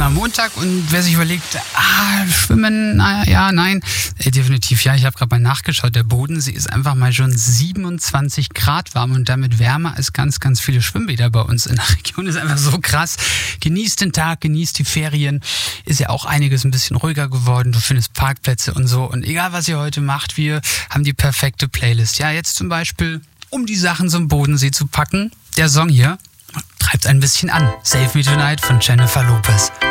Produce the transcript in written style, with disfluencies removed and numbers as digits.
am Montag und wer sich überlegt, schwimmen, nein, definitiv ja, ich habe gerade mal nachgeschaut, der Bodensee ist einfach mal schon 27 Grad warm und damit wärmer als ganz, ganz viele Schwimmbäder bei uns in der Region, ist einfach so krass. Genießt den Tag, genießt die Ferien, ist ja auch einiges ein bisschen ruhiger geworden, du findest Parkplätze und so und egal was ihr heute macht, wir haben die perfekte Playlist. Ja, jetzt zum Beispiel, um die Sachen zum Bodensee zu packen, der Song hier treibt ein bisschen an. Save Me Tonight von Jennifer Lopez.